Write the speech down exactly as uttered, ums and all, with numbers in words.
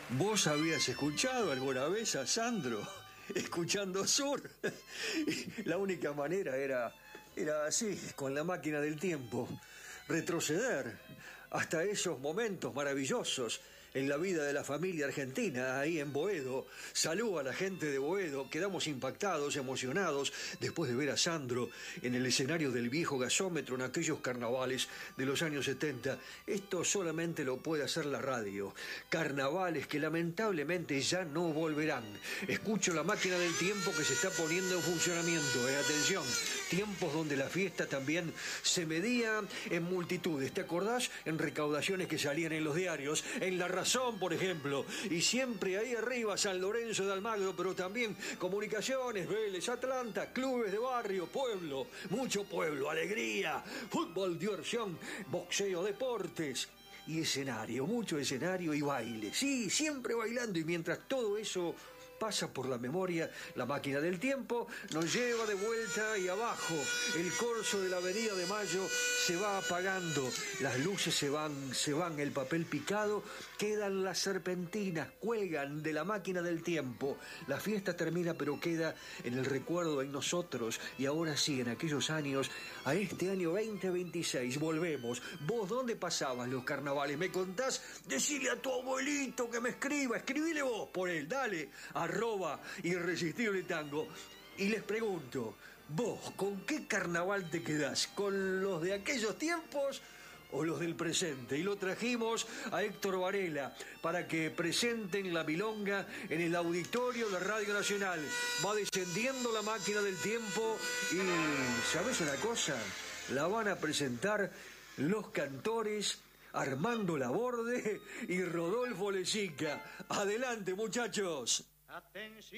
¿Vos habías escuchado alguna vez a Sandro escuchando Sur? La única manera era, era así, con la máquina del tiempo, retroceder hasta esos momentos maravillosos en la vida de la familia argentina, ahí en Boedo. Saludo a la gente de Boedo, quedamos impactados, emocionados, después de ver a Sandro en el escenario del viejo gasómetro en aquellos carnavales de los años setenta. Esto solamente lo puede hacer la radio. Carnavales que lamentablemente ya no volverán. Escucho la máquina del tiempo que se está poniendo en funcionamiento. Eh, atención, tiempos donde la fiesta también se medía en multitudes. ¿Te acordás? En recaudaciones que salían en los diarios, en La Razón, por ejemplo, y siempre ahí arriba San Lorenzo de Almagro, pero también comunicaciones, Vélez, Atlanta, clubes de barrio, pueblo, mucho pueblo, alegría, fútbol, diversión, boxeo, deportes y escenario, mucho escenario y baile. Sí, siempre bailando, y mientras todo eso pasa por la memoria, la máquina del tiempo nos lleva de vuelta y abajo. El corso de la Avenida de Mayo se va apagando, las luces se van, se van, el papel picado, quedan las serpentinas, cuelgan de la máquina del tiempo. La fiesta termina, pero queda en el recuerdo, en nosotros. Y ahora sí, en aquellos años, a este año veinte veintiséis, volvemos. ¿Vos dónde pasabas los carnavales? ¿Me contás? Decile a tu abuelito que me escriba, escribile vos por él, dale, arroba Irresistible Tango. Y les pregunto, ¿vos con qué carnaval te quedás? ¿Con los de aquellos tiempos o los del presente? Y lo trajimos a Héctor Varela para que presenten la milonga en el auditorio de Radio Nacional. Va descendiendo la máquina del tiempo y, ¿sabés una cosa? La van a presentar los cantores Armando Laborde y Rodolfo Lezica. Adelante, muchachos. Atención.